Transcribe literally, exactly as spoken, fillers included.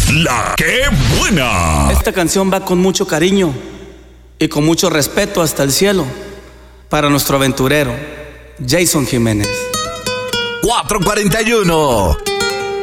La que buena. Esta canción va con mucho cariño y con mucho respeto hasta el cielo para nuestro aventurero Jason Jiménez. cuatro cuarenta y uno